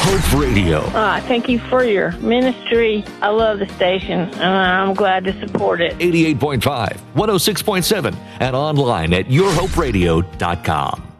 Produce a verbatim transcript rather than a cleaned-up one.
Hope Radio. Uh, thank you for your ministry. I love the station, and I'm glad to support it. eighty-eight point five, one oh six point seven, and online at your hope radio dot com.